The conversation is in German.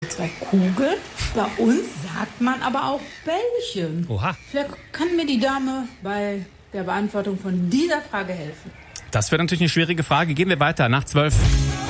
2 Kugeln. Bei uns sagt man aber auch Bällchen. Oha. Vielleicht kann mir die Dame bei der Beantwortung von dieser Frage helfen. Das wäre natürlich eine schwierige Frage. Gehen wir weiter nach 12.